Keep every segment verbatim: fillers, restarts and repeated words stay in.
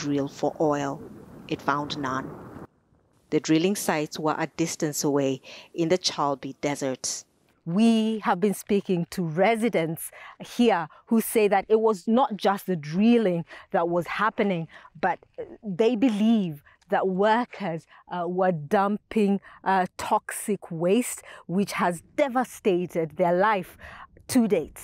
drill for oil. It found none. The drilling sites were a distance away in the Chalbi Desert. We have been speaking to residents here who say that it was not just the drilling that was happening, but they believe that workers uh, were dumping uh, toxic waste, which has devastated their life to date.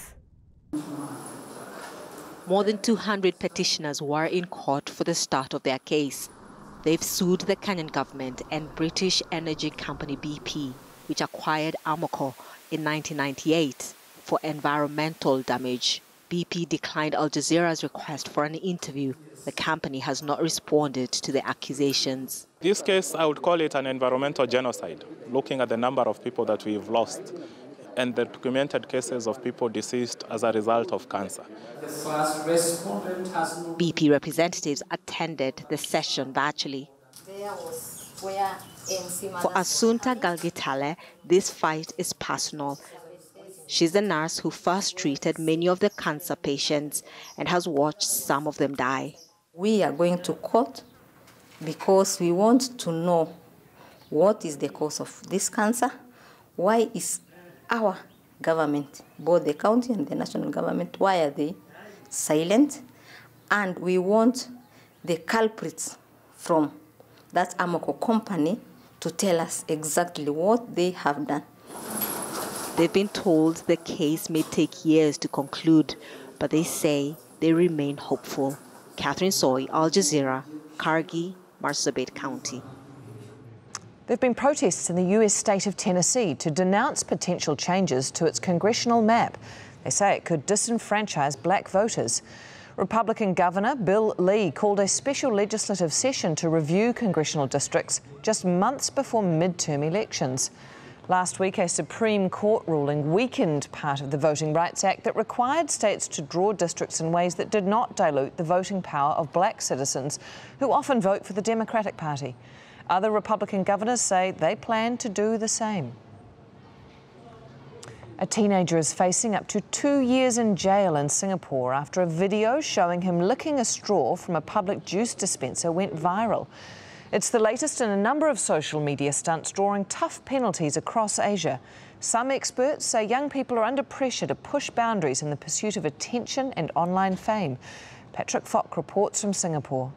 More than two hundred petitioners were in court for the start of their case. They've sued the Kenyan government and British energy company B P, which acquired Amoco in nineteen ninety-eight, for environmental damage. B P declined Al Jazeera's request for an interview. The company has not responded to the accusations. This case, I would call it an environmental genocide, looking at the number of people that we've lost and the documented cases of people deceased as a result of cancer. B P representatives attended the session virtually. For Asunta Galgitale, this fight is personal. She's the nurse who first treated many of the cancer patients and has watched some of them die. We are going to court because we want to know what is the cause of this cancer, why is our government, both the county and the national government, why are they silent? And we want the culprits from that Amoco company to tell us exactly what they have done. They've been told the case may take years to conclude, but they say they remain hopeful. Catherine Soy, Al Jazeera, Kargi, Marsabit County. There have been protests in the U S state of Tennessee to denounce potential changes to its congressional map. They say it could disenfranchise black voters. Republican Governor Bill Lee called a special legislative session to review congressional districts just months before midterm elections. Last week, a Supreme Court ruling weakened part of the Voting Rights Act that required states to draw districts in ways that did not dilute the voting power of black citizens who often vote for the Democratic Party. Other Republican governors say they plan to do the same. A teenager is facing up to two years in jail in Singapore after a video showing him licking a straw from a public juice dispenser went viral. It's the latest in a number of social media stunts drawing tough penalties across Asia. Some experts say young people are under pressure to push boundaries in the pursuit of attention and online fame. Patrick Fock reports from Singapore.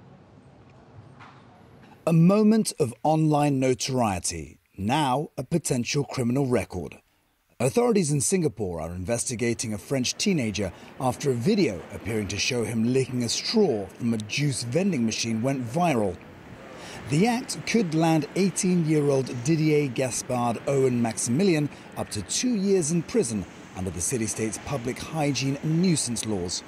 A moment of online notoriety, now a potential criminal record. Authorities in Singapore are investigating a French teenager after a video appearing to show him licking a straw from a juice vending machine went viral. The act could land eighteen-year-old Didier Gaspard Owen Maximilian up to two years in prison under the city-state's public hygiene nuisance laws.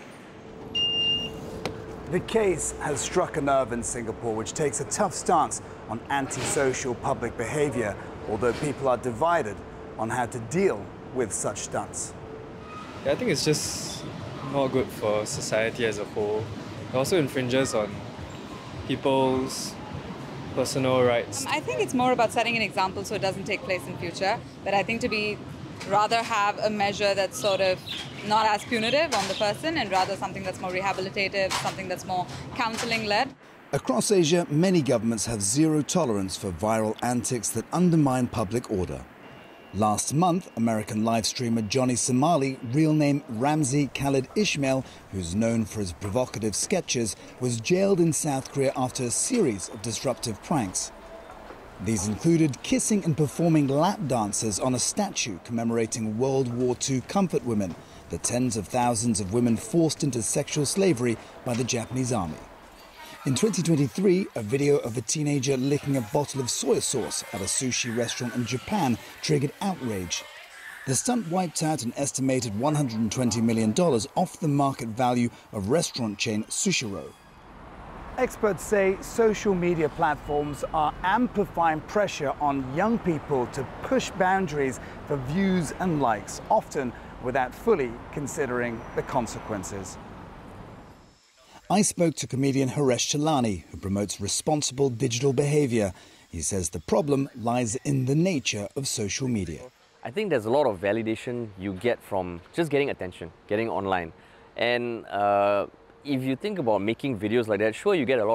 The case has struck a nerve in Singapore, which takes a tough stance on antisocial public behaviour, although people are divided on how to deal with such stunts. Yeah, I think it's just not good for society as a whole. It also infringes on people's personal rights. I think it's more about setting an example so it doesn't take place in future. But I think to be rather have a measure that's sort of not as punitive on the person and rather something that's more rehabilitative, something that's more counselling-led. Across Asia, many governments have zero tolerance for viral antics that undermine public order. Last month, American live streamer Johnny Somali, real name Ramzi Khalid Ismail, who's known for his provocative sketches, was jailed in South Korea after a series of disruptive pranks. These included kissing and performing lap dances on a statue commemorating World War Two comfort women, the tens of thousands of women forced into sexual slavery by the Japanese army. In twenty twenty-three, a video of a teenager licking a bottle of soy sauce at a sushi restaurant in Japan triggered outrage. The stunt wiped out an estimated one hundred twenty million dollars off the market value of restaurant chain Sushiro. Experts say social media platforms are amplifying pressure on young people to push boundaries for views and likes, often without fully considering the consequences. I spoke to comedian Haresh Chalani, who promotes responsible digital behaviour. He says the problem lies in the nature of social media. I think there's a lot of validation you get from just getting attention, getting online. And uh, if you think about making videos like that, sure, you get a lot